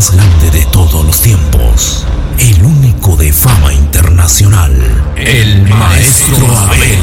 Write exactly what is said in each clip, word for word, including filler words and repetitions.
más grande de todos los tiempos, el único de fama internacional, el Maestro Abel.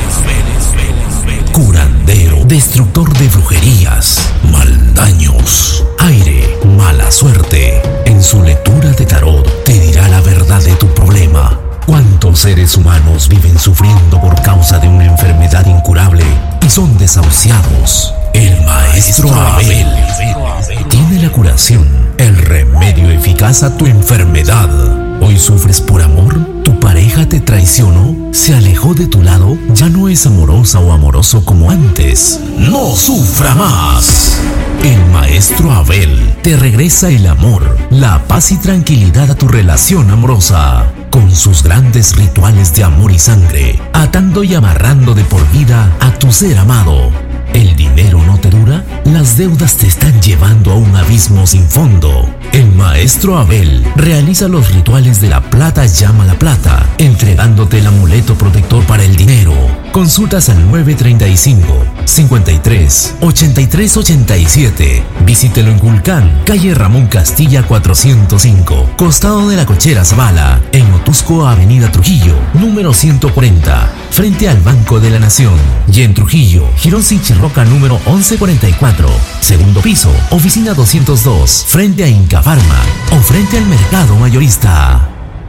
Curandero, destructor de brujerías, maldaños, aire, mala suerte. En su lectura de tarot te dirá la verdad de tu problema. ¿Cuántos seres humanos viven sufriendo por causa de una enfermedad incurable y son desahuciados? El Maestro Abel tiene la curación, el remedio eficaz a tu enfermedad. ¿Hoy sufres por amor? ¿Tu pareja te traicionó? ¿Se alejó de tu lado? ¿Ya no es amorosa o amoroso como antes? ¡No sufra más! El Maestro Abel te regresa el amor, la paz y tranquilidad a tu relación amorosa, con sus grandes rituales de amor y sangre, atando y amarrando de por vida a tu ser amado. ¿El dinero no te dura? ¿Las deudas te están llevando a un abismo sin fondo? El Maestro Abel realiza los rituales de la plata llama la plata, entregándote el amuleto protector para el dinero. Consultas al nueve treinta y cinco, cincuenta y tres, ochenta y tres ochenta y siete. Visítelo en Culcán, calle Ramón Castilla cuatrocientos cinco, costado de la Cochera Zavala, en Otusco, avenida Trujillo, número ciento cuarenta, frente al Banco de la Nación. Y en Trujillo, Girón Sichirroca número once cuarenta y cuatro, segundo piso, oficina doscientos dos, frente a Inca Pharma o frente al Mercado Mayorista.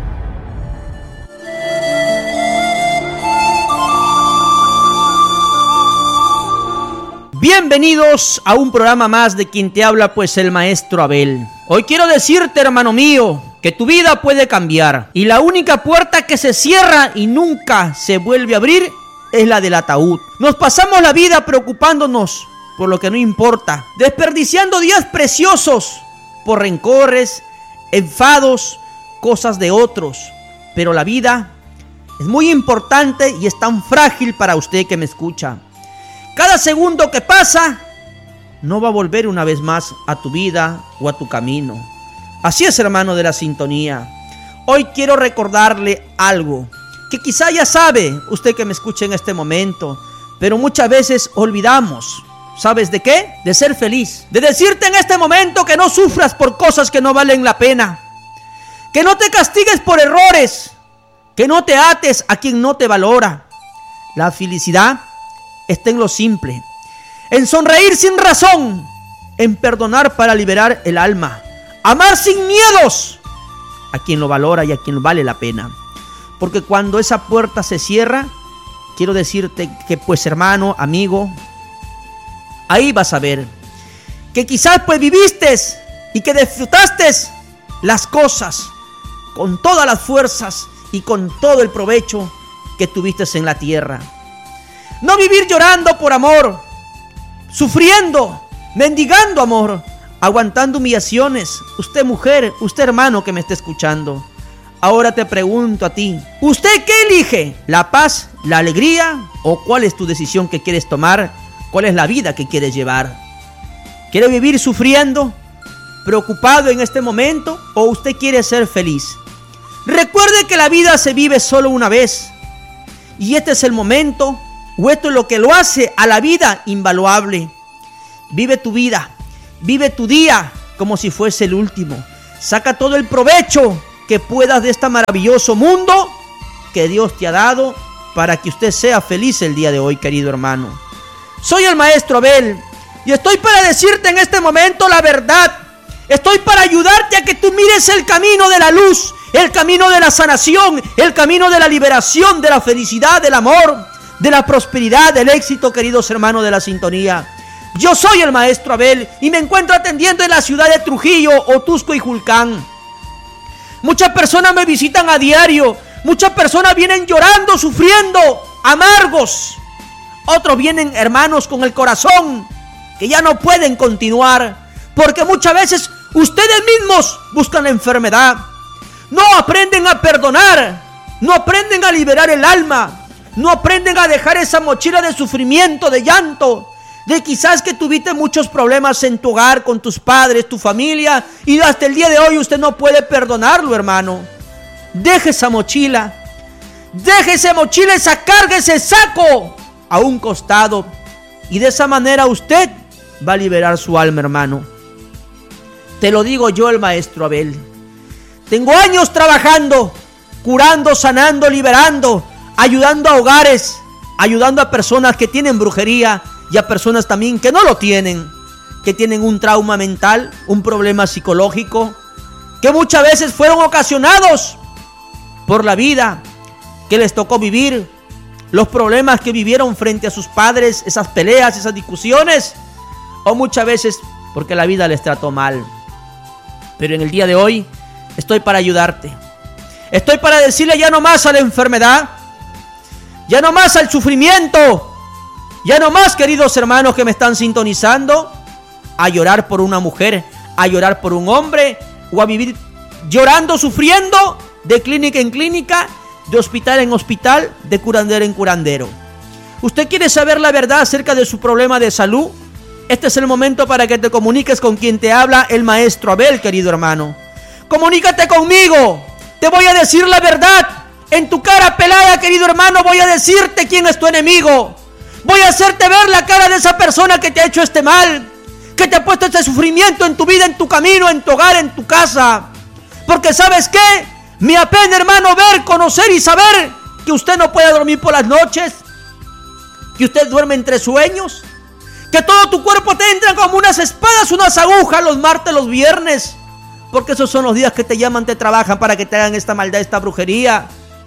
Bienvenidos a un programa más de quien te habla, pues el Maestro Abel. Hoy quiero decirte, hermano mío, que tu vida puede cambiar y la única puerta que se cierra y nunca se vuelve a abrir es la del ataúd. Nos pasamos la vida preocupándonos por lo que no importa, desperdiciando días preciosos por rencores, enfados, cosas de otros. Pero la vida es muy importante y es tan frágil para usted que me escucha. Cada segundo que pasa no va a volver una vez más a tu vida o a tu camino. Así es, hermano de la sintonía. Hoy quiero recordarle algo que quizá ya sabe usted que me escucha en este momento, pero muchas veces olvidamos. ¿Sabes de qué? De ser feliz. De decirte en este momento que no sufras por cosas que no valen la pena. Que no te castigues por errores. Que no te ates a quien no te valora. La felicidad está en lo simple, en sonreír sin razón, en perdonar para liberar el alma, amar sin miedos a quien lo valora y a quien vale la pena. Porque cuando esa puerta se cierra, quiero decirte que pues hermano, amigo, ahí vas a ver que quizás pues viviste y que disfrutaste las cosas con todas las fuerzas y con todo el provecho que tuviste en la tierra. No vivir llorando por amor, sufriendo, mendigando amor, aguantando humillaciones. Usted mujer, usted hermano que me está escuchando. Ahora te pregunto a ti, ¿usted qué elige? ¿La paz, la alegría o cuál es tu decisión que quieres tomar? ¿Cuál es la vida que quieres llevar? ¿Quiere vivir sufriendo, preocupado en este momento o usted quiere ser feliz? Recuerde que la vida se vive solo una vez y este es el momento. O esto es lo que lo hace a la vida invaluable. Vive tu vida, vive tu día como si fuese el último. Saca todo el provecho que puedas de este maravilloso mundo que Dios te ha dado para que usted sea feliz el día de hoy, querido hermano. Soy el Maestro Abel y estoy para decirte en este momento la verdad. Estoy para ayudarte a que tú mires el camino de la luz, el camino de la sanación, el camino de la liberación, de la felicidad, del amor, de la prosperidad, del éxito, queridos hermanos de la sintonía. Yo soy el Maestro Abel y me encuentro atendiendo en la ciudad de Trujillo, Otusco y Julcán. Muchas personas me visitan a diario. Muchas personas vienen llorando, sufriendo, amargos. Otros vienen, hermanos, con el corazón que ya no pueden continuar, porque muchas veces ustedes mismos buscan la enfermedad. No aprenden a perdonar, no aprenden a liberar el alma. No aprenden a dejar esa mochila de sufrimiento, de llanto, de quizás que tuviste muchos problemas en tu hogar, con tus padres, tu familia, y hasta el día de hoy usted no puede perdonarlo, hermano. Deje esa mochila, deje esa mochila, esa carga, ese saco a un costado, y de esa manera usted va a liberar su alma, hermano. Te lo digo yo, el maestro Abel. Tengo años trabajando, curando, sanando, liberando, ayudando a hogares, ayudando a personas que tienen brujería y a personas también que no lo tienen, que tienen un trauma mental, un problema psicológico, que muchas veces fueron ocasionados por la vida que les tocó vivir, los problemas que vivieron frente a sus padres, esas peleas, esas discusiones, o muchas veces porque la vida les trató mal. Pero en el día de hoy estoy para ayudarte. Estoy para decirle ya no más a la enfermedad, ya no más al sufrimiento, ya no más, queridos hermanos que me están sintonizando, a llorar por una mujer, a llorar por un hombre, o a vivir llorando, sufriendo, de clínica en clínica, de hospital en hospital, de curandero en curandero. ¿Usted quiere saber la verdad acerca de su problema de salud? Este es el momento para que te comuniques con quien te habla, el maestro Abel, querido hermano. Comunícate conmigo, te voy a decir la verdad. En tu cara pelada, querido hermano, voy a decirte quién es tu enemigo. Voy a hacerte ver la cara de esa persona que te ha hecho este mal, que te ha puesto este sufrimiento en tu vida, en tu camino, en tu hogar, en tu casa. Porque ¿sabes qué? Me apena, hermano, ver, conocer y saber que usted no puede dormir por las noches, que usted duerme entre sueños, que todo tu cuerpo te entra como unas espadas, unas agujas los martes, los viernes, porque esos son los días que te llaman, te trabajan para que te hagan esta maldad, esta brujería.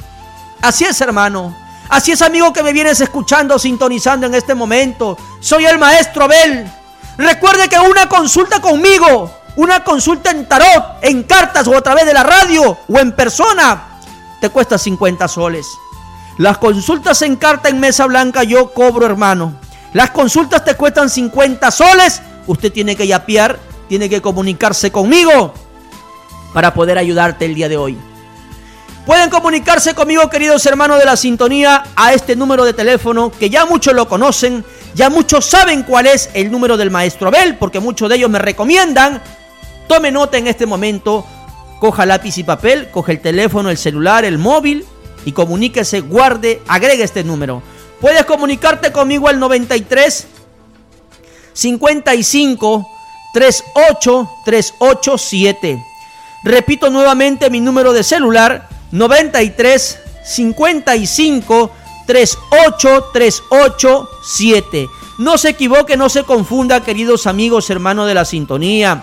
Así es, hermano. Así es, amigo, que me vienes escuchando, sintonizando en este momento. Soy el maestro Abel. Recuerde que una consulta conmigo, una consulta en tarot, en cartas o a través de la radio o en persona, te cuesta cincuenta soles. Las consultas en carta en mesa blanca yo cobro, hermano. Las consultas te cuestan cincuenta soles. Usted tiene que yapear, tiene que comunicarse conmigo para poder ayudarte el día de hoy. Pueden comunicarse conmigo, queridos hermanos de la sintonía, a este número de teléfono que ya muchos lo conocen, ya muchos saben cuál es el número del maestro Abel, porque muchos de ellos me recomiendan. Tome nota en este momento, coja lápiz y papel, coge el teléfono, el celular, el móvil y comuníquese, guarde, agregue este número. Puedes comunicarte conmigo al noventa y tres, cincuenta y cinco, treinta y ocho, treinta y ocho siete. Repito nuevamente mi número de celular, noventa y tres, cincuenta y cinco, treinta y ocho, treinta y ocho siete. No se equivoque, no se confunda, queridos amigos, hermanos de la sintonía.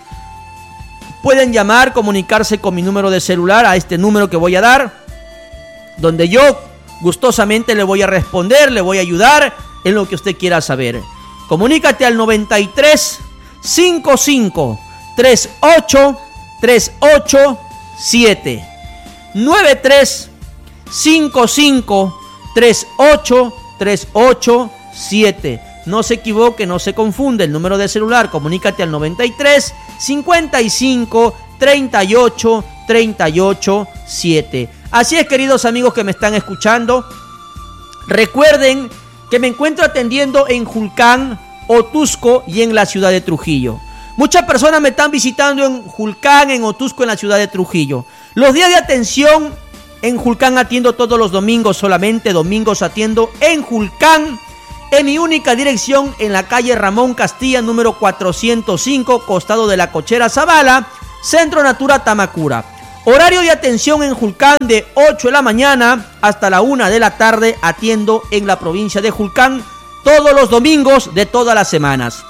Pueden llamar, comunicarse con mi número de celular a este número que voy a dar, donde yo gustosamente le voy a responder, le voy a ayudar en lo que usted quiera saber. Comunícate al noventa y tres, cincuenta y cinco, treinta y ocho, treinta y ocho siete. noventa y tres, cincuenta y cinco, treinta y ocho, treinta y ocho siete. No se equivoque, no se confunde el número de celular. Comunícate al noventa y tres, cincuenta y cinco, treinta y ocho, treinta y ocho siete. Así es, queridos amigos que me están escuchando, recuerden que me encuentro atendiendo en Julcán, Otusco y en la ciudad de Trujillo. Muchas personas me están visitando en Julcán, en Otusco, en la ciudad de Trujillo. Los días de atención en Julcán atiendo todos los domingos, solamente domingos atiendo en Julcán, en mi única dirección en la calle Ramón Castilla, número cuatrocientos cinco, costado de la Cochera Zavala, Centro Natura Tamacura. Horario de atención en Julcán de ocho de la mañana hasta la una de la tarde. Atiendo en la provincia de Julcán todos los domingos de todas las semanas.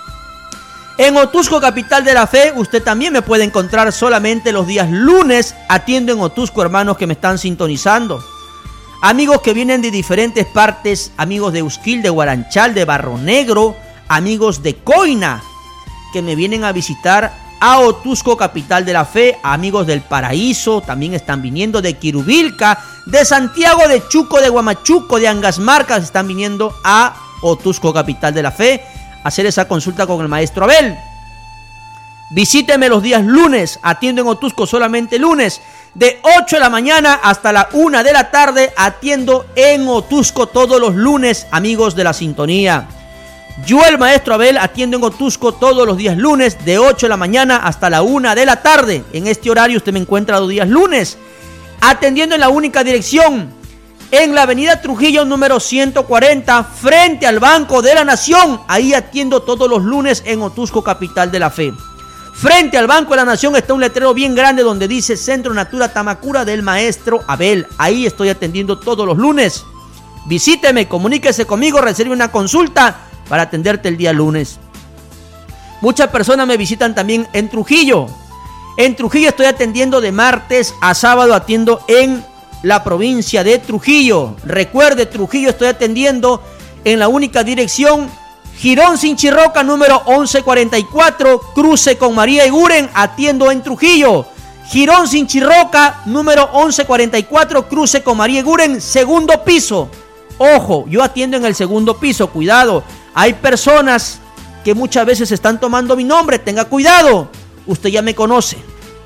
En Otusco, capital de la fe, usted también me puede encontrar solamente los días lunes. Atiendo en Otusco, hermanos que me están sintonizando. Amigos que vienen de diferentes partes, amigos de Usquil, de Guaranchal, de Barro Negro, amigos de Coina, que me vienen a visitar a Otusco, capital de la fe, amigos del Paraíso, también están viniendo de Quirubilca, de Santiago de Chuco, de Guamachuco, de Angasmarcas, están viniendo a Otusco, capital de la fe, a hacer esa consulta con el maestro Abel. Visíteme los días lunes, atiendo en Otusco solamente lunes, de ocho de la mañana hasta la una de la tarde, atiendo en Otusco todos los lunes, amigos de la sintonía. Yo, el maestro Abel, atiendo en Otusco todos los días lunes, de ocho de la mañana hasta la una de la tarde. En este horario usted me encuentra los días lunes, atendiendo en la única dirección, en la avenida Trujillo número ciento cuarenta, frente al Banco de la Nación. Ahí atiendo todos los lunes en Otusco, capital de la fe. Frente al Banco de la Nación está un letrero bien grande donde dice Centro Natura Tamacura del maestro Abel. Ahí estoy atendiendo todos los lunes. Visíteme, comuníquese conmigo, reserve una consulta para atenderte el día lunes. Muchas personas me visitan también en Trujillo. En Trujillo estoy atendiendo de martes a sábado, atiendo en la provincia de Trujillo. Recuerde, Trujillo estoy atendiendo en la única dirección Girón Sinchirroca número once cuarenta y cuatro, cruce con María Iguren, atiendo en Trujillo. Girón Sinchirroca número once cuarenta y cuatro, cruce con María Iguren, segundo piso. Ojo, yo atiendo en el segundo piso, cuidado. Hay personas que muchas veces están tomando mi nombre, tenga cuidado. Usted ya me conoce.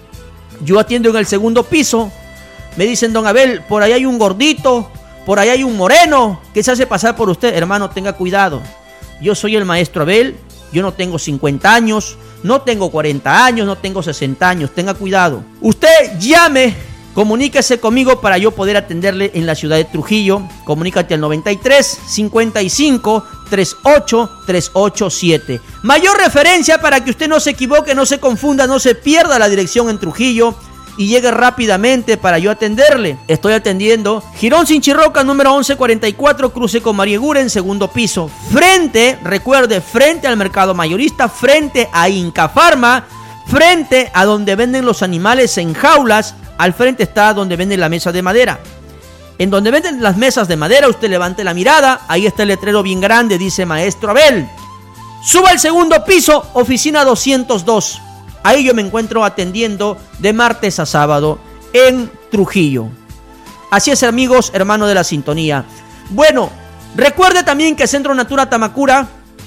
Yo atiendo en el segundo piso. Me dicen, don Abel, por ahí hay un gordito, por ahí hay un moreno que se hace pasar por usted. Hermano, tenga cuidado. Yo soy el maestro Abel, yo no tengo cincuenta años, no tengo cuarenta años, no tengo sesenta años, tenga cuidado. Usted llame, comuníquese conmigo para yo poder atenderle en la ciudad de Trujillo. Comunícate al noventa y tres, cincuenta y cinco, treinta y ocho, trescientos ochenta y siete. Mayor referencia para que usted no se equivoque, no se confunda, no se pierda la dirección en Trujillo y llegue rápidamente para yo atenderle. Estoy atendiendo Girón Sinchirroca número once cuarenta y cuatro, cruce con María Iguren, segundo piso. Frente, recuerde, frente al mercado mayorista, frente a Inca Pharma, frente a donde venden los animales en jaulas. Al frente está donde venden la mesa de madera. En donde venden las mesas de madera, usted levante la mirada, ahí está el letrero bien grande, dice Maestro Abel. Suba al segundo piso, oficina doscientos dos. Ahí yo me encuentro atendiendo de martes a sábado en Trujillo. Así es, amigos, hermanos de la sintonía. Bueno, recuerde también que Centro Natura Tamacura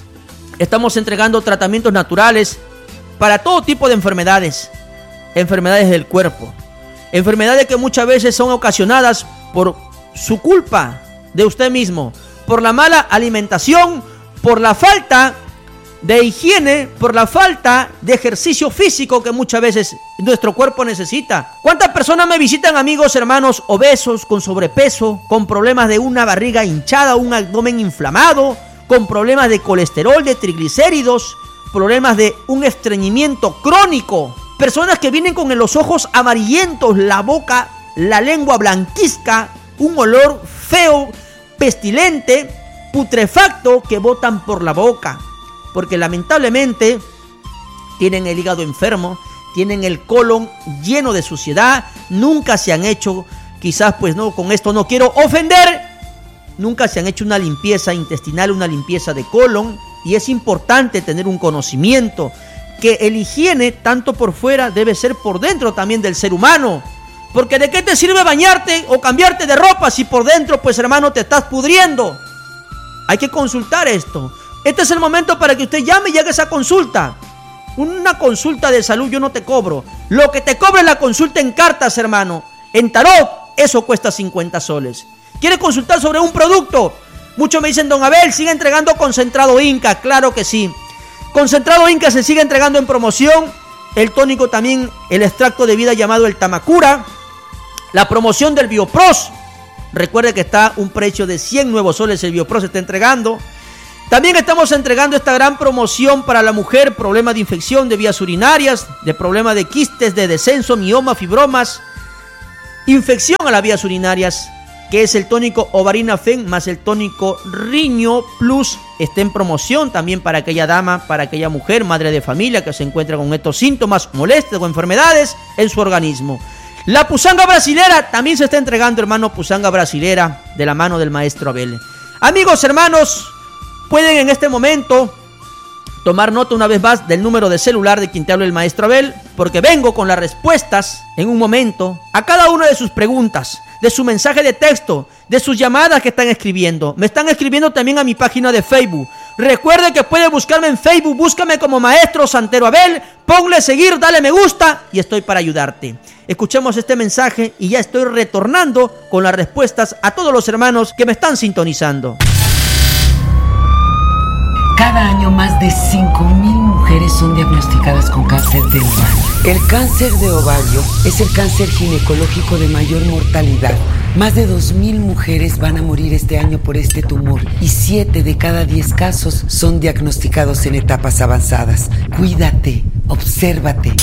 estamos entregando tratamientos naturales para todo tipo de enfermedades. Enfermedades del cuerpo. Enfermedades que muchas veces son ocasionadas por su culpa de usted mismo. Por la mala alimentación, por la falta de higiene, por la falta de ejercicio físico que muchas veces nuestro cuerpo necesita. ¿Cuántas personas me visitan, amigos, hermanos, obesos, con sobrepeso, con problemas de una barriga hinchada, un abdomen inflamado, con problemas de colesterol, de triglicéridos, problemas de un estreñimiento crónico? Personas que vienen con los ojos amarillentos, la boca, la lengua blanquizca, un olor feo, pestilente, putrefacto que botan por la boca. Porque lamentablemente tienen el hígado enfermo, tienen el colon lleno de suciedad, nunca se han hecho, quizás pues no, con esto no quiero ofender, nunca se han hecho una limpieza intestinal, una limpieza de colon, y es importante tener un conocimiento que el higiene, tanto por fuera, debe ser por dentro también del ser humano. Porque ¿de qué te sirve bañarte o cambiarte de ropa si por dentro, pues hermano, te estás pudriendo? Hay que consultar esto. Este es el momento para que usted llame y haga esa consulta. Una consulta de salud yo no te cobro. Lo que te cobra es la consulta en cartas, hermano. En tarot, eso cuesta cincuenta soles. ¿Quiere consultar sobre un producto? Muchos me dicen, don Abel, sigue entregando concentrado Inca. Claro que sí. Concentrado Inca se sigue entregando en promoción. El tónico también, el extracto de vida llamado el Tamacura. La promoción del Biopros. Recuerde que está un precio de cien nuevos soles. El Biopros se está entregando. También estamos entregando esta gran promoción para la mujer, problemas de infección de vías urinarias, de problemas de quistes, de descenso, mioma, fibromas, infección a las vías urinarias, que es el tónico Ovarina Fen más el tónico Riño Plus. Está en promoción también para aquella dama, para aquella mujer, madre de familia que se encuentra con estos síntomas, molestias o enfermedades en su organismo. La pusanga brasilera también se está entregando, hermano, pusanga brasilera de la mano del maestro Abel. Amigos, hermanos, pueden en este momento tomar nota una vez más del número de celular de quien te habla el maestro Abel, porque vengo con las respuestas en un momento a cada una de sus preguntas, de su mensaje de texto, de sus llamadas que están escribiendo. Me están escribiendo también a mi página de Facebook. Recuerde que puede buscarme en Facebook, búscame como Maestro Santero Abel, ponle seguir, dale me gusta y estoy para ayudarte. Escuchemos este mensaje y ya estoy retornando con las respuestas a todos los hermanos que me están sintonizando. Cada año más de cinco mil mujeres son diagnosticadas con cáncer de ovario. El cáncer de ovario es el cáncer ginecológico de mayor mortalidad Más de dos mil mujeres van a morir este año por este tumor y siete de cada diez casos son diagnosticados en etapas avanzadas. Cuídate, obsérvate.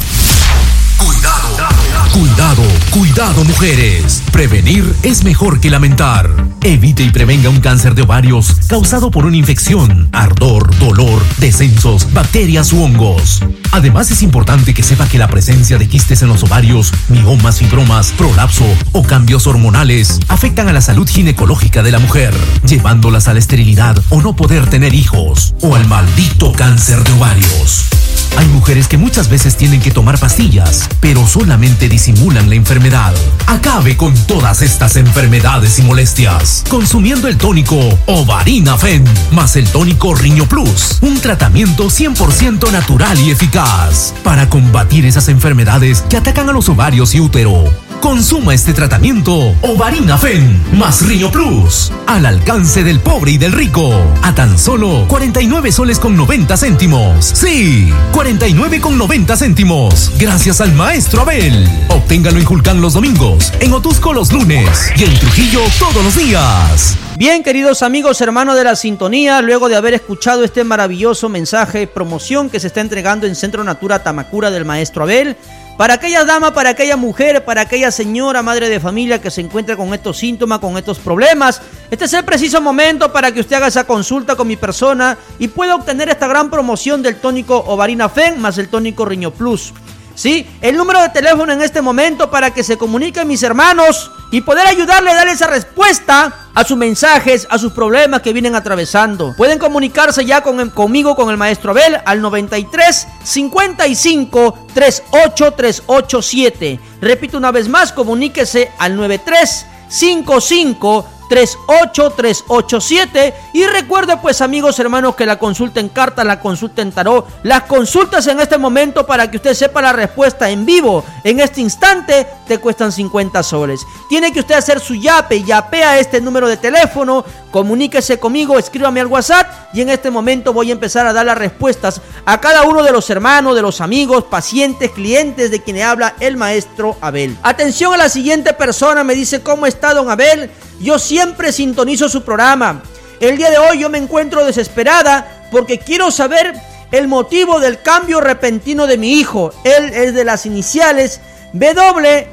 Cuidado, cuidado, cuidado, mujeres. Prevenir es mejor que lamentar. Evite y prevenga un cáncer de ovarios causado por una infección, ardor, dolor, descensos, bacterias u hongos. Además, es importante que sepa que la presencia de quistes en los ovarios, miomas, fibromas, prolapso o cambios hormonales afectan a la salud ginecológica de la mujer, llevándolas a la esterilidad o no poder tener hijos, o al maldito cáncer de ovarios. Hay mujeres que muchas veces tienen que tomar pastillas, pero solamente disimulan la enfermedad. Acabe con todas estas enfermedades y molestias consumiendo el tónico Ovarina Fen más el tónico Riño Plus, un tratamiento cien por ciento natural y eficaz para combatir esas enfermedades que atacan a los ovarios y útero. Consuma este tratamiento Ovarina Fen más Riño Plus al alcance del pobre y del rico a tan solo cuarenta y nueve soles con noventa céntimos. Sí, cuarenta y nueve con noventa céntimos. Gracias al maestro Abel. Obténgalo en Julcán los domingos, en Otusco los lunes y en Trujillo todos los días. Bien, queridos amigos, hermanos de la sintonía, luego de haber escuchado este maravilloso mensaje, promoción que se está entregando en Centro Natura Tamacura del maestro Abel, para aquella dama, para aquella mujer, para aquella señora, madre de familia que se encuentra con estos síntomas, con estos problemas, este es el preciso momento para que usted haga esa consulta con mi persona y pueda obtener esta gran promoción del tónico Ovarina Fen más el tónico Riño Plus. Sí, el número de teléfono en este momento para que se comuniquen mis hermanos y poder ayudarle a darle esa respuesta a sus mensajes, a sus problemas que vienen atravesando. Pueden comunicarse ya con, conmigo, con el maestro Abel, al noventa y tres, cincuenta y cinco, treinta y ocho, trescientos ochenta y siete. Repito una vez más, comuníquese al noventa y tres, cincuenta y cinco, treinta y ocho, trescientos ochenta y siete. Y recuerde, pues, amigos, hermanos, que la consulta en carta, la consulta en tarot, las consultas en este momento para que usted sepa la respuesta en vivo en este instante te cuestan cincuenta soles. Tiene que usted hacer su yape, yapea a este número de teléfono, comuníquese conmigo, escríbame al WhatsApp y en este momento voy a empezar a dar las respuestas a cada uno de los hermanos, de los amigos, pacientes, clientes de quien habla el maestro Abel. Atención a la siguiente persona, me dice: ¿cómo está, don Abel? Yo siempre sintonizo su programa. El día de hoy yo me encuentro desesperada porque quiero saber el motivo del cambio repentino de mi hijo. Él es de las iniciales W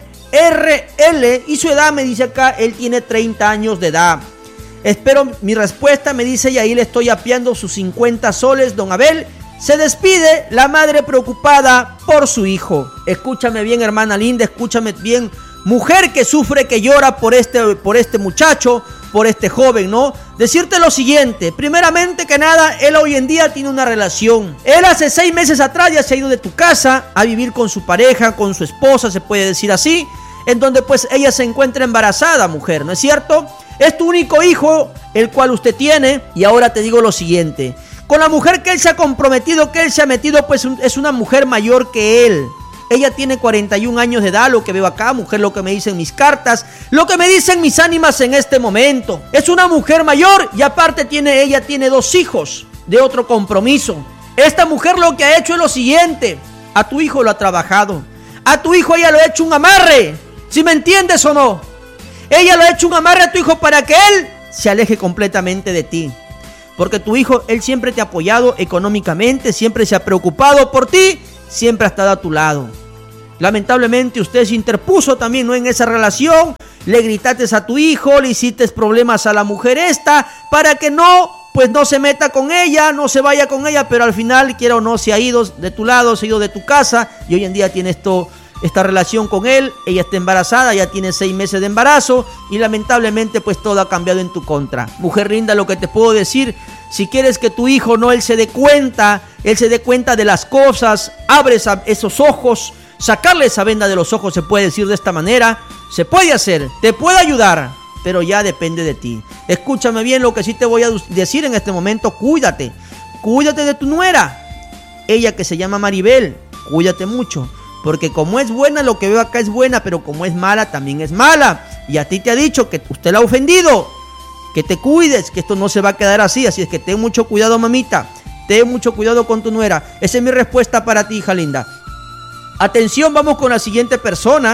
R L y su edad, me dice acá, él tiene treinta años de edad. Espero mi respuesta, me dice, y ahí le estoy apiando sus cincuenta soles, don Abel. Se despide la madre preocupada por su hijo. Escúchame bien, hermana linda, escúchame bien, mujer que sufre, que llora por este, por este muchacho, por este joven, ¿no? Decirte lo siguiente: primeramente que nada, él hoy en día tiene una relación. Él hace seis meses atrás ya se ha ido de tu casa a vivir con su pareja, con su esposa, se puede decir así, en donde pues ella se encuentra embarazada, mujer, ¿no es cierto? Es tu único hijo, el cual usted tiene, y ahora te digo lo siguiente: con la mujer que él se ha comprometido, que él se ha metido, pues es una mujer mayor que él. Ella tiene cuarenta y un años de edad, lo que veo acá, mujer, lo que me dicen mis cartas, lo que me dicen mis ánimas en este momento. Es una mujer mayor y aparte tiene, ella tiene dos hijos de otro compromiso. Esta mujer lo que ha hecho es lo siguiente: a tu hijo lo ha trabajado, a tu hijo ella lo ha hecho un amarre, ¿si me entiendes o no? Ella lo ha hecho un amarre a tu hijo para que él se aleje completamente de ti. Porque tu hijo, él siempre te ha apoyado económicamente, siempre se ha preocupado por ti, siempre ha estado a tu lado. Lamentablemente usted se interpuso también, ¿no?, en esa relación. Le gritaste a tu hijo, le hiciste problemas a la mujer esta para que no, pues no se meta con ella, no se vaya con ella, pero al final, quiera o no, se ha ido de tu lado, se ha ido de tu casa y hoy en día tiene esto, esta relación con él. Ella está embarazada, ya tiene seis meses de embarazo y lamentablemente pues todo ha cambiado en tu contra. Mujer linda, lo que te puedo decir: si quieres que tu hijo no, él se dé cuenta, él se dé cuenta de las cosas, abre esa, esos ojos, sacarle esa venda de los ojos, se puede decir de esta manera, se puede hacer, te puede ayudar, pero ya depende de ti. Escúchame bien lo que sí te voy a decir en este momento: cuídate, cuídate de tu nuera, ella que se llama Maribel, cuídate mucho, porque como es buena, lo que veo acá es buena, pero como es mala, también es mala, y a ti te ha dicho que usted la ha ofendido, que te cuides, que esto no se va a quedar así, así es que ten mucho cuidado, mamita, ten mucho cuidado con tu nuera. Esa es mi respuesta para ti, hija linda. Atención, vamos con la siguiente persona.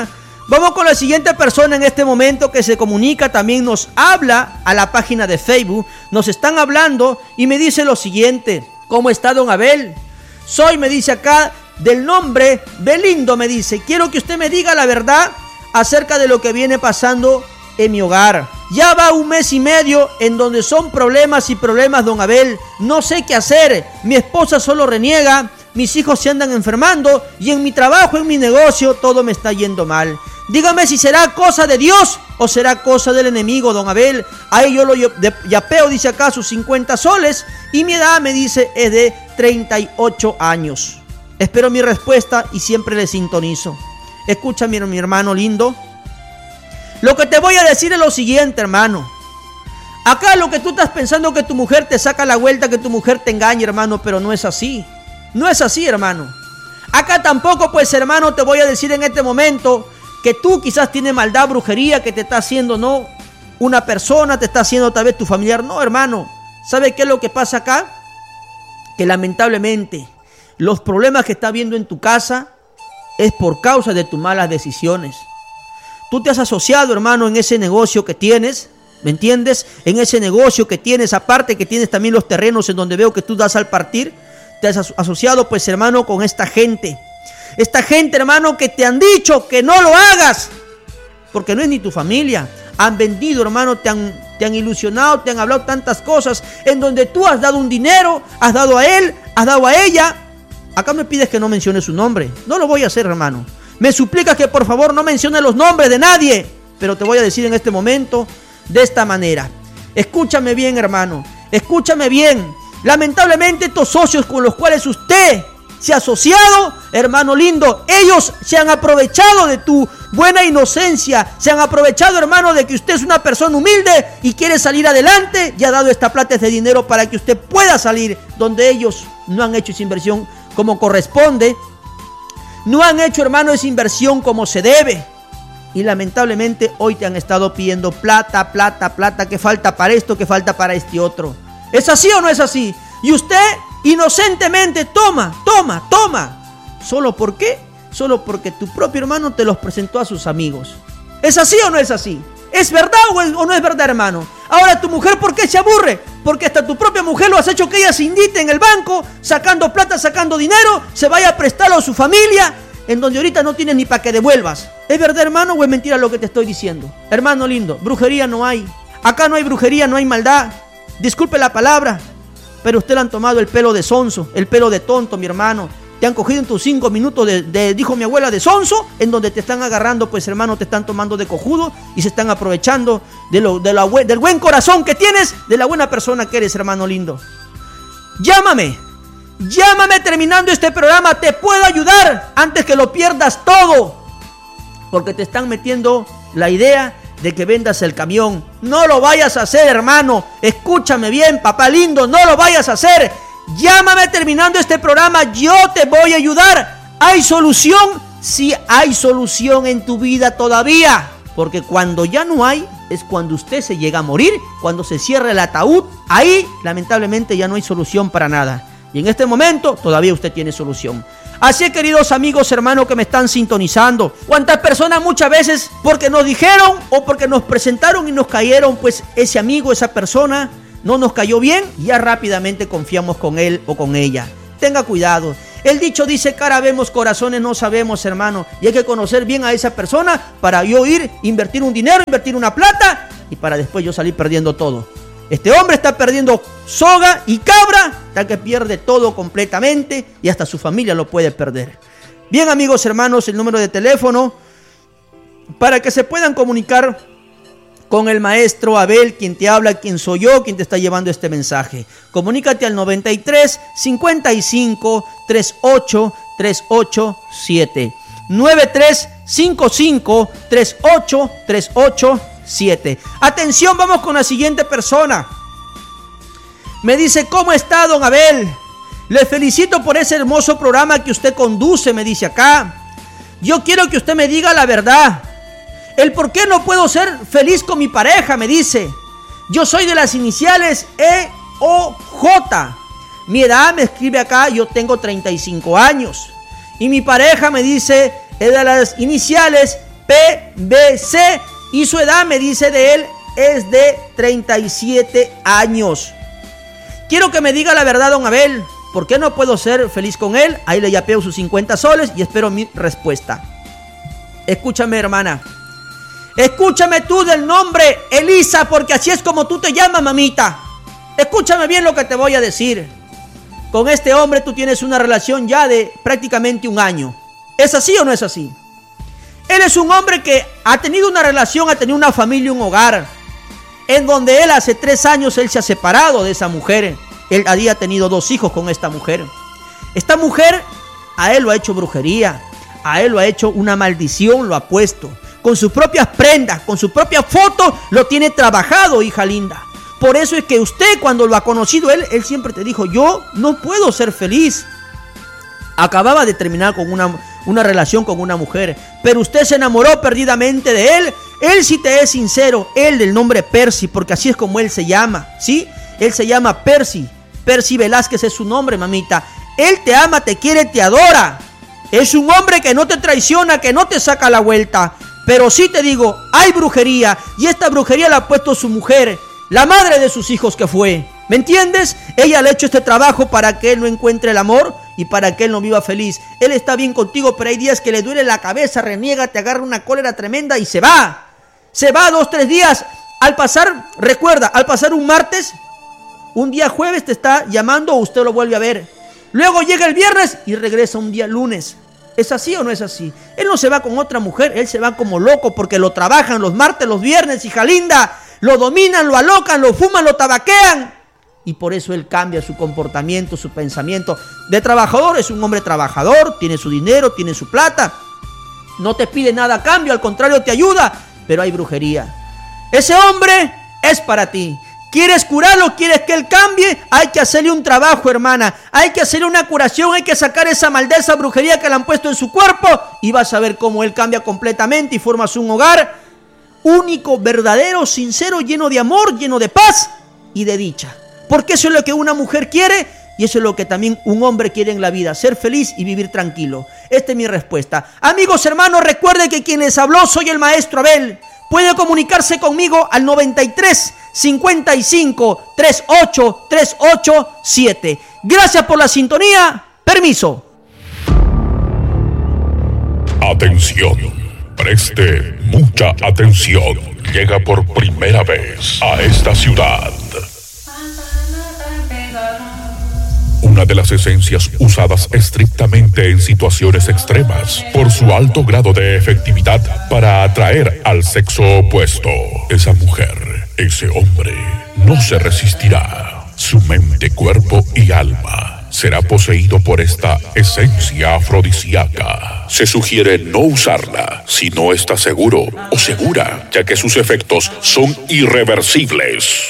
Vamos con la siguiente persona en este momento que se comunica, también nos habla a la página de Facebook. Nos están hablando y me dice lo siguiente. ¿Cómo está, don Abel? Soy, me dice acá, del nombre Belindo, me dice. Quiero que usted me diga la verdad acerca de lo que viene pasando en mi hogar. Ya va un mes y medio en donde son problemas y problemas, don Abel. No sé qué hacer. Mi esposa solo reniega, mis hijos se andan enfermando y en mi trabajo, en mi negocio, todo me está yendo mal. Dígame si será cosa de Dios o será cosa del enemigo, don Abel. Ahí yo lo yapeo, dice acá, sus cincuenta soles, y mi edad, me dice, es de treinta y ocho años. Espero mi respuesta y siempre le sintonizo. Escucha, mi, mi hermano lindo. Lo que te voy a decir es lo siguiente, hermano. Acá lo que tú estás pensando, que tu mujer te saca la vuelta, que tu mujer te engaña, hermano, pero no es así. No es así, hermano. Acá tampoco, pues, hermano, te voy a decir en este momento que tú quizás tienes maldad, brujería, que te está haciendo, no, una persona, te está haciendo tal vez tu familiar. No, hermano. ¿Sabe qué es lo que pasa acá? Que lamentablemente los problemas que estás viendo en tu casa es por causa de tus malas decisiones. Tú te has asociado, hermano, en ese negocio que tienes, ¿me entiendes? En ese negocio que tienes, aparte que tienes también los terrenos en donde veo que tú das al partir, te has asociado, pues, hermano, con esta gente. Esta gente, hermano, que te han dicho que no lo hagas, porque no es ni tu familia. Han vendido, hermano, te han, te han ilusionado, te han hablado tantas cosas, en donde tú has dado un dinero, has dado a él, has dado a ella. Acá me pides que no mencione su nombre. No lo voy a hacer, hermano. Me suplicas que por favor no mencione los nombres de nadie, pero te voy a decir en este momento de esta manera. Escúchame bien, hermano. Escúchame bien. Lamentablemente estos socios con los cuales usted se ha asociado, hermano lindo, ellos se han aprovechado de tu buena inocencia, se han aprovechado, hermano, de que usted es una persona humilde y quiere salir adelante, y ha dado esta plata, este dinero, para que usted pueda salir, donde ellos no han hecho esa inversión como corresponde, no han hecho, hermano, esa inversión como se debe, y lamentablemente hoy te han estado pidiendo plata, plata, plata, que falta para esto, que falta para este otro. ¿Es así o no es así? Y usted inocentemente toma, toma, toma. ¿Solo por qué? Solo porque tu propio hermano te los presentó a sus amigos. ¿Es así o no es así? ¿Es verdad o, es, o no es verdad, hermano? Ahora tu mujer, ¿por qué se aburre? Porque hasta tu propia mujer lo has hecho que ella se indite en el banco, sacando plata, sacando dinero, se vaya a prestarlo a su familia, en donde ahorita no tienes ni para que devuelvas. ¿Es verdad, hermano, o es mentira lo que te estoy diciendo? Hermano lindo, brujería no hay. Acá no hay brujería, no hay maldad. Disculpe la palabra, pero usted le han tomado el pelo de sonso, el pelo de tonto, mi hermano. Te han cogido en tus cinco minutos de, de, dijo mi abuela, de sonso, en donde te están agarrando, pues, hermano, te están tomando de cojudo y se están aprovechando de lo, de la, del buen corazón que tienes, de la buena persona que eres, hermano lindo. Llámame, llámame terminando este programa, te puedo ayudar antes que lo pierdas todo, porque te están metiendo la idea de que vendas el camión. No lo vayas a hacer, hermano. Escúchame bien, papá lindo, no lo vayas a hacer. Llámame terminando este programa, yo te voy a ayudar. ¿Hay solución? Sí, hay solución en tu vida todavía. Porque cuando ya no hay, es cuando usted se llega a morir, cuando se cierra el ataúd. Ahí, lamentablemente, ya no hay solución para nada. Y en este momento, todavía usted tiene solución. Así, queridos amigos, hermanos que me están sintonizando, ¿cuántas personas muchas veces porque nos dijeron o porque nos presentaron y nos cayeron, pues ese amigo, esa persona no nos cayó bien, ya rápidamente confiamos con él o con ella? Tenga cuidado. El dicho dice, cara vemos, corazones no sabemos, hermano, y hay que conocer bien a esa persona para yo ir, invertir un dinero, invertir una plata y para después yo salir perdiendo todo. Este hombre está perdiendo soga y cabra, hasta que pierde todo completamente y hasta su familia lo puede perder. Bien, amigos, hermanos, el número de teléfono para que se puedan comunicar con el maestro Abel, quien te habla, quien soy yo, quien te está llevando este mensaje. Comunícate al noventa y tres, cincuenta y cinco, treinta y ocho, treinta y ocho, siete. noventa y tres, cincuenta y cinco, treinta y ocho, treinta y ocho, siete. Atención, vamos con la siguiente persona. Me dice, ¿cómo está, don Abel? Le felicito por ese hermoso programa que usted conduce, me dice acá. Yo quiero que usted me diga la verdad. El por qué no puedo ser feliz con mi pareja, me dice. Yo soy de las iniciales E O J. Mi edad, me escribe acá, yo tengo treinta y cinco años. Y mi pareja, me dice, es de las iniciales P B C y su edad, me dice de él, es de treinta y siete años. Quiero que me diga la verdad, don Abel. ¿Por qué no puedo ser feliz con él? Ahí le yapeo sus cincuenta soles y espero mi respuesta. Escúchame, hermana. Escúchame tú del nombre Elisa, porque así es como tú te llamas, mamita. Escúchame bien lo que te voy a decir. Con este hombre tú tienes una relación ya de prácticamente un año. ¿Es así o no es así? Él es un hombre que ha tenido una relación, ha tenido una familia, un hogar, en donde él hace tres años él se ha separado de esa mujer. Él había tenido dos hijos con esta mujer. Esta mujer a él lo ha hecho brujería, a él lo ha hecho una maldición, lo ha puesto. Con sus propias prendas, con su propia foto, lo tiene trabajado, hija linda. Por eso es que usted, cuando lo ha conocido él, él siempre te dijo, yo no puedo ser feliz. Acababa de terminar con una, una relación con una mujer, pero usted se enamoró perdidamente de él. Él, si te es sincero, él del nombre Percy, porque así es como él se llama, ¿sí? Él se llama Percy. Percy Velázquez es su nombre, mamita. Él te ama, te quiere, te adora. Es un hombre que no te traiciona, que no te saca la vuelta. Pero sí te digo, hay brujería, y esta brujería la ha puesto su mujer, la madre de sus hijos que fue. ¿Me entiendes? Ella le ha hecho este trabajo para que él no encuentre el amor y para que él no viva feliz. Él está bien contigo, pero hay días que le duele la cabeza, reniega, te agarra una cólera tremenda y se va. Se va dos, tres días. Al pasar, recuerda, al pasar un martes, un día jueves te está llamando o usted lo vuelve a ver. Luego llega el viernes y regresa un día lunes. ¿Es así o no es así? Él no se va con otra mujer, él se va como loco porque lo trabajan los martes, los viernes, hija linda. Lo dominan, lo alocan, lo fuman, lo tabaquean. Y por eso él cambia su comportamiento, su pensamiento. De trabajador, es un hombre trabajador, tiene su dinero, tiene su plata. No te pide nada a cambio, al contrario te ayuda, pero hay brujería. Ese hombre es para ti. ¿Quieres curarlo? ¿Quieres que él cambie? Hay que hacerle un trabajo, hermana. Hay que hacerle una curación, hay que sacar esa maldad, esa brujería que le han puesto en su cuerpo. Y vas a ver cómo él cambia completamente y formas un hogar único, verdadero, sincero, lleno de amor, lleno de paz y de dicha. Porque eso es lo que una mujer quiere y eso es lo que también un hombre quiere en la vida, ser feliz y vivir tranquilo. Esta es mi respuesta. Amigos, hermanos, recuerden que quien les habló soy el maestro Abel. Puede comunicarse conmigo al noventa y tres, cincuenta y cinco, treinta y ocho, trescientos ochenta y siete. Gracias por la sintonía. Permiso. Atención, preste mucha atención. Llega por primera vez a esta ciudad una de las esencias usadas estrictamente en situaciones extremas por su alto grado de efectividad para atraer al sexo opuesto. Esa mujer, ese hombre, no se resistirá. Su mente, cuerpo y alma será poseído por esta esencia afrodisíaca. Se sugiere no usarla si no está seguro o segura, ya que sus efectos son irreversibles.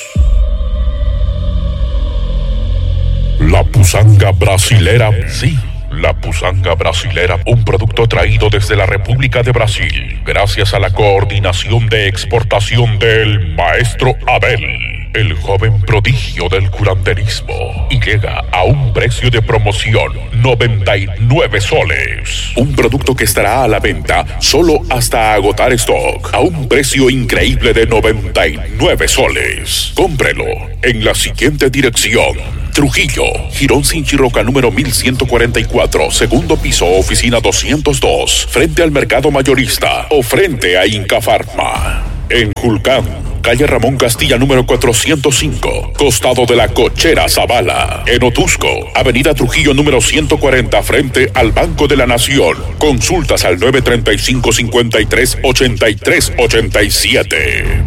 La pusanga brasilera. Sí, la pusanga brasilera, un producto traído desde la República de Brasil, gracias a la coordinación de exportación del maestro Abel, el joven prodigio del curanderismo, y llega a un precio de promoción, noventa y nueve soles. Un producto que estará a la venta solo hasta agotar stock, a un precio increíble de noventa y nueve soles. Cómprelo en la siguiente dirección: Trujillo, Girón Sin Chirroca número mil ciento cuarenta y cuatro, segundo piso, oficina doscientos dos, frente al mercado mayorista o frente a Inca Pharma. En Julcán, calle Ramón Castilla número cuatrocientos cinco, costado de la Cochera Zavala. En Otusco, avenida Trujillo número ciento cuarenta, frente al Banco de la Nación. Consultas al nueve treinta y cinco, cincuenta y tres, ochenta y tres, ochenta y siete.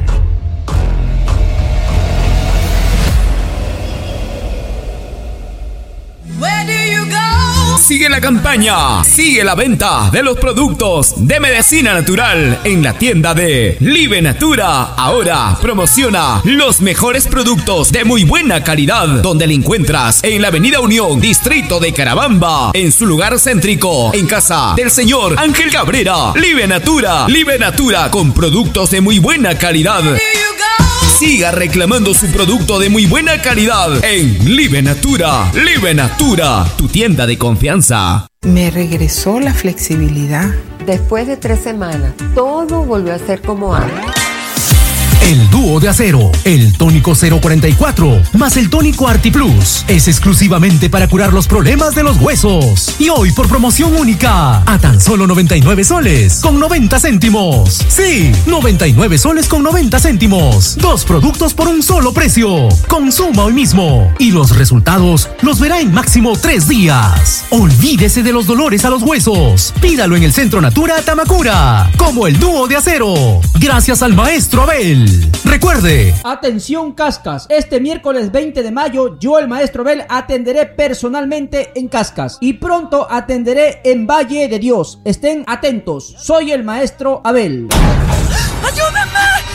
Sigue la campaña, sigue la venta de los productos de medicina natural en la tienda de Live Natura. Ahora promociona los mejores productos de muy buena calidad, donde le encuentras en la Avenida Unión, distrito de Carabamba, en su lugar céntrico, en casa del señor Ángel Cabrera. Live Natura, Live Natura con productos de muy buena calidad. Siga reclamando su producto de muy buena calidad en Live Natura. Live Natura, tu tienda de confianza. Me regresó la flexibilidad, Después de tres semanas, todo volvió a ser como antes. El dúo de acero, el tónico cero cuarenta y cuatro más el tónico ArtiPlus es exclusivamente para curar los problemas de los huesos. Y hoy por promoción única, a tan solo noventa y nueve soles con noventa céntimos. Sí, noventa y nueve soles con noventa céntimos. Dos productos por un solo precio. Consuma hoy mismo y los resultados los verá en máximo tres días. Olvídese de los dolores a los huesos. Pídalo en el Centro Natura Tamacura, como el dúo de acero. Gracias al maestro Abel. Recuerde. Atención Cascas, este miércoles veinte de mayo yo, el maestro Abel, atenderé personalmente en Cascas y pronto atenderé en Valle de Dios. Estén atentos, soy el maestro Abel. ¡Ayúdenme!